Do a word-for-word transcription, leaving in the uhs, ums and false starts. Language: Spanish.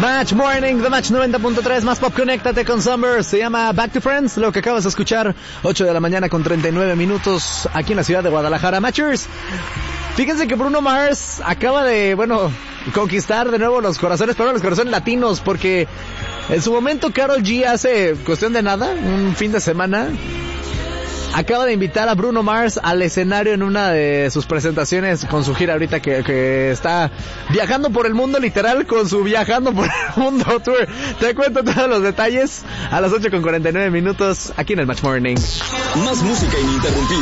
Match Morning, The Match noventa punto tres, más pop, conéctate con Summer. Se llama Back to Friends, lo que acabas de escuchar, ocho de la mañana con treinta y nueve minutos, aquí en la ciudad de Guadalajara. Matchers, fíjense que Bruno Mars acaba de, bueno, conquistar de nuevo los corazones, pero los corazones latinos, porque en su momento Karol G hace cuestión de nada, un fin de semana, acaba de invitar a Bruno Mars al escenario en una de sus presentaciones con su gira ahorita que, que está viajando por el mundo, literal, con su Viajando por el Mundo Tour. Te cuento todos los detalles a las ocho con cuarenta y nueve minutos aquí en el Match Morning. Más música ininterrumpida.